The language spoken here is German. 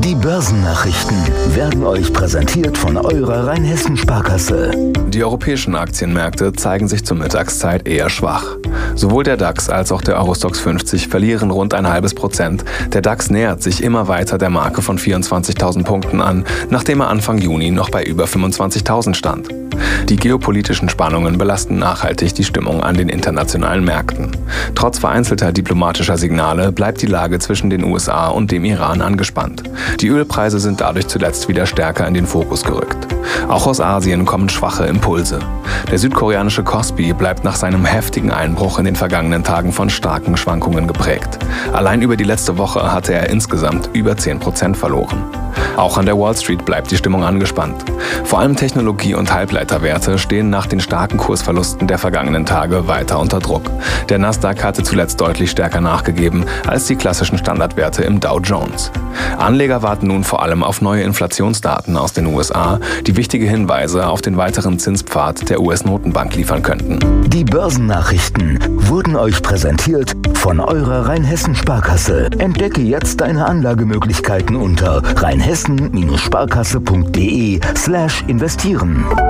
Die Börsennachrichten werden euch präsentiert von eurer Rheinhessen-Sparkasse. Die europäischen Aktienmärkte zeigen sich zur Mittagszeit eher schwach. Sowohl der DAX als auch der Eurostoxx 50 verlieren rund 0,5%. Der DAX nähert sich immer weiter der Marke von 24.000 Punkten an, nachdem er Anfang Juni noch bei über 25.000 stand. Die geopolitischen Spannungen belasten nachhaltig die Stimmung an den internationalen Märkten. Trotz vereinzelter diplomatischer Signale bleibt die Lage zwischen den USA und dem Iran angespannt. Die Ölpreise sind dadurch zuletzt wieder stärker in den Fokus gerückt. Auch aus Asien kommen schwache Impulse. Der südkoreanische Kospi bleibt nach seinem heftigen Einbruch in den vergangenen Tagen von starken Schwankungen geprägt. Allein über die letzte Woche hatte er insgesamt über 10% verloren. Auch an der Wall Street bleibt die Stimmung angespannt. Vor allem Technologie- und Halbleiterwerte stehen nach den starken Kursverlusten der vergangenen Tage weiter unter Druck. Der Nasdaq hatte zuletzt deutlich stärker nachgegeben als die klassischen Standardwerte im Dow Jones. Anleger warten nun vor allem auf neue Inflationsdaten aus den USA, die wichtige Hinweise auf den weiteren Zinspfad der US-Notenbank liefern könnten. Die Börsennachrichten wurden euch präsentiert von eurer Rheinhessen-Sparkasse. Entdecke jetzt deine Anlagemöglichkeiten unter rheinhessen-sparkasse.de/investieren.